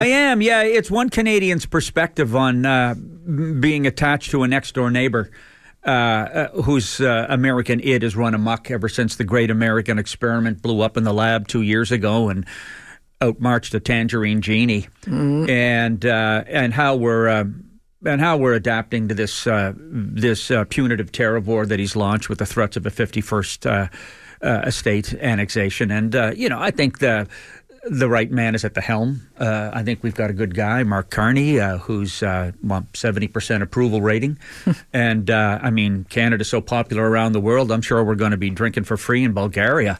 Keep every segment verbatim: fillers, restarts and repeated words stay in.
I am, yeah. It's one Canadian's perspective on uh, being attached to a next-door neighbor uh, uh, whose uh, American id has run amok ever since the Great American Experiment blew up in the lab two years ago and outmarched a Tangerine Genie, mm. and uh, and how we're uh, and how we're adapting to this uh, this uh, punitive terror war that he's launched with the threats of a fifty-first uh, uh, estate annexation. And uh, you know, I think the. The right man is at the helm. Uh, I think we've got a good guy, Mark Carney, uh, who's uh, well, seventy percent approval rating. and, uh, I mean, Canada's so popular around the world, I'm sure we're going to be drinking for free in Bulgaria.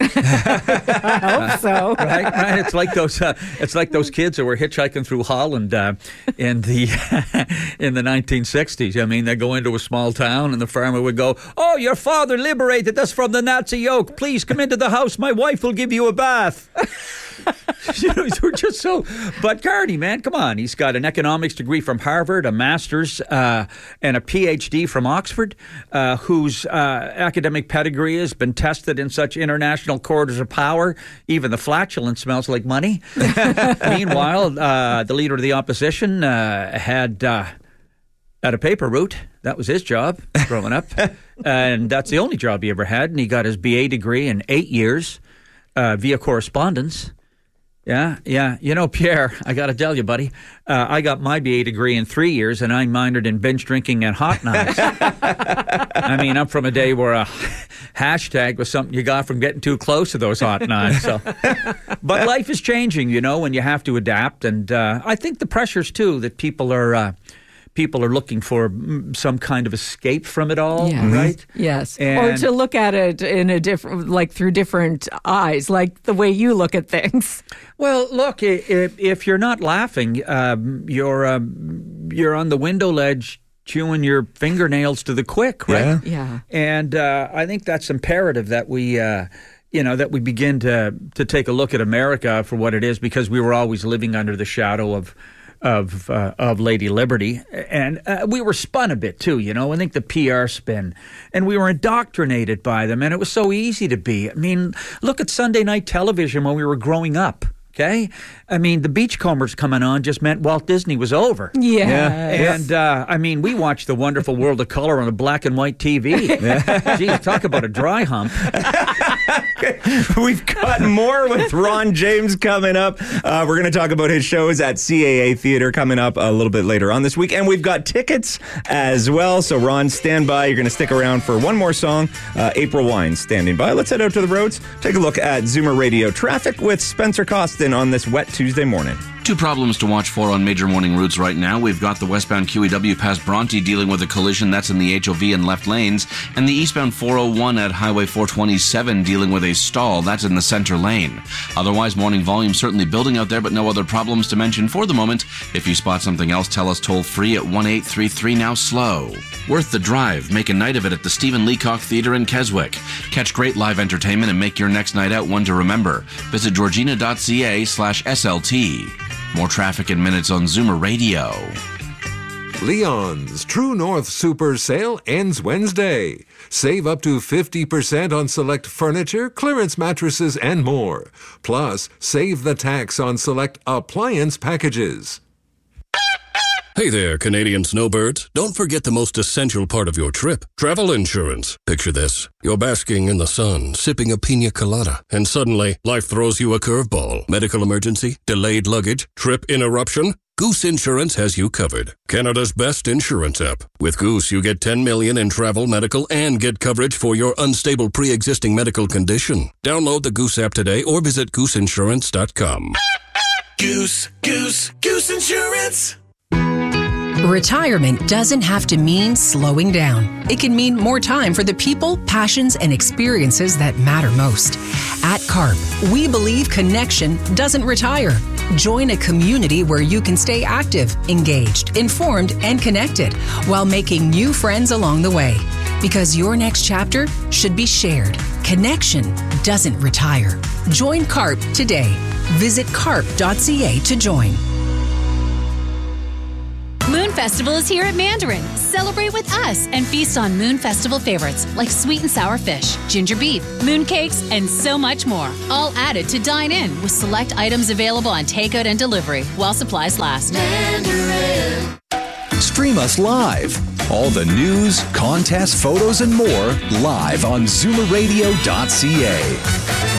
I hope so. right, right. It's like those uh, It's like those kids who were hitchhiking through Holland uh, in the in the nineteen sixties. I mean, they go into a small town and the farmer would go, "Oh, your father liberated us from the Nazi yoke. Please come into the house. My wife will give you a bath." You know, we're just so. But Carney, man, come on. He's got an economics degree from Harvard, a master's, uh, and a P H D from Oxford, uh, whose uh, academic pedigree has been tested in such international corridors of power. Even the flatulence smells like money. Meanwhile, uh, the leader of the opposition uh, had uh, had a paper route. That was his job growing up, and that's the only job he ever had. And he got his B A degree in eight years uh, via correspondence. Yeah, yeah. You know, Pierre, I got to tell you, buddy, uh, I got my B A degree in three years, and I minored in binge drinking and hot knives. I mean, I'm from a day where a hashtag was something you got from getting too close to those hot knives. So. But life is changing, you know, and you have to adapt. And uh, I think the pressures, too, that people are... Uh, People are looking for some kind of escape from it all, yes. right? Yes, and or to look at it in a different, like through different eyes, like the way you look at things. Well, look, if, if you're not laughing, um, you're um, you're on the window ledge chewing your fingernails to the quick, right? Yeah. yeah. And uh, I think that's imperative that we. Uh, You know, that we begin to to take a look at America for what it is, because we were always living under the shadow of of uh, of Lady Liberty, and uh, we were spun a bit too. You know, I think the P R spin, and we were indoctrinated by them, and it was so easy to be. I mean, look at Sunday night television when we were growing up. Okay, I mean, the Beachcombers coming on just meant Walt Disney was over. Yeah, yeah. And uh, I mean, we watched The Wonderful World of Color on a black and white T V. Yeah. Geez, talk about a dry hump. We've got more with Ron James coming up. Uh, we're going to talk about his shows at C A A Theatre coming up a little bit later on this week. And we've got tickets as well. So, Ron, stand by. You're going to stick around for one more song. Uh, April Wine standing by. Let's head out to the roads. Take a look at Zoomer Radio traffic with Spencer Costin on this wet Tuesday morning. Two problems to watch for on major morning routes right now. We've got the westbound Q E W past Bronte dealing with a collision. That's in the H O V and left lanes. And the eastbound four oh one at Highway four twenty-seven dealing with a stall. That's in the center lane. Otherwise, morning volume certainly building out there, but no other problems to mention for the moment. If you spot something else, tell us toll free at one eight three three now slow. Worth the drive. Make a night of it at the Stephen Leacock Theatre in Keswick. Catch great live entertainment and make your next night out one to remember. Visit georgina.ca slash SLT. More traffic in minutes on Zoomer Radio. Leon's True North Super Sale ends Wednesday. Save up to fifty percent on select furniture, clearance mattresses, and more. Plus, save the tax on select appliance packages. Hey there, Canadian snowbirds. Don't forget the most essential part of your trip, travel insurance. Picture this. You're basking in the sun, sipping a pina colada, and suddenly life throws you a curveball. Medical emergency, delayed luggage, trip interruption. Goose Insurance has you covered. Canada's best insurance app. With Goose, you get ten million dollars in travel, medical, and get coverage for your unstable pre-existing medical condition. Download the Goose app today or visit goose insurance dot com. Goose, Goose, Goose Insurance. Retirement doesn't have to mean slowing down. It can mean more time for the people, passions, and experiences that matter most. At CARP, we believe connection doesn't retire. Join a community where you can stay active, engaged, informed, and connected while making new friends along the way. Because your next chapter should be shared. Connection doesn't retire. Join CARP today. Visit carp dot c a to join. Moon Festival is here at Mandarin. Celebrate with us and feast on Moon Festival favorites like sweet and sour fish, ginger beef, moon cakes, and so much more. All added to dine in with select items available on takeout and delivery while supplies last. Mandarin. Stream us live. All the news, contests, photos, and more live on zoomer radio dot c a.